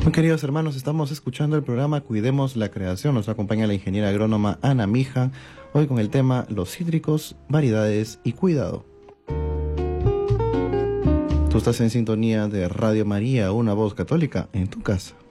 Muy queridos hermanos, estamos escuchando el programa Cuidemos la Creación. Nos acompaña la ingeniera agrónoma Ana Mija, hoy con el tema los cítricos, variedades y cuidado. Tú estás en sintonía de Radio María, una voz católica en tu casa.